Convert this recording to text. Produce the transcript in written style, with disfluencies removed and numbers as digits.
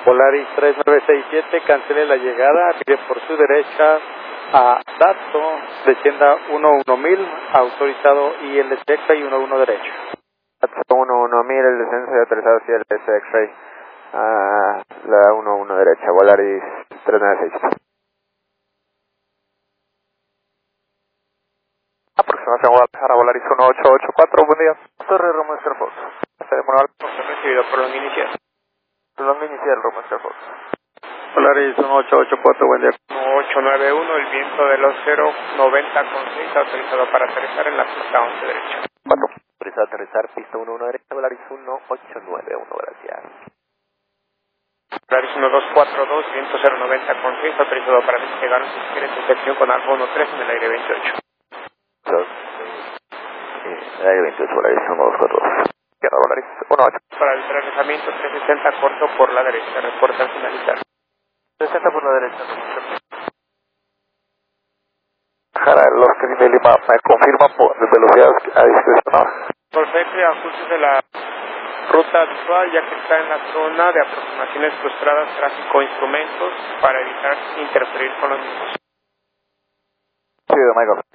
Polaris 3967, cancele la llegada, pide por su derecha a Dato, descienda 11000, autorizado ILS X-Ray 11 derecho. Dato 11000, el descenso de autorizado ILS X-Ray, la 11 derecha, Polaris 3967. Aproximación Guadalajara, Polaris 1884, buen día. Torre Roma Fox. Se demoró al recibido por long inicial. Long inicial, Roma Fox. Polaris 1884, buen día. 891, el viento de los 090,6, autorizado para aterrizar en la pista 11 derecha. 4. Autorizado a aterrizar, pista 11 derecha, Polaris 1891, gracias. Polaris 1242, viento 090,6, autorizado para despegar un sistema de detección con Alfa 13 en el aire 28. El aire 28, Polaris 1242. Polaris 18. Para el trazamiento 360 corto por la derecha, reporta al finalizar. 360 por la derecha. Jara, los que de Lima me confirman por velocidades a discreción. Perfecto, y ajustes de la ruta actual, ya que está en la zona de aproximaciones frustradas, tráfico, instrumentos, para evitar interferir con los mismos. Sí, Michael.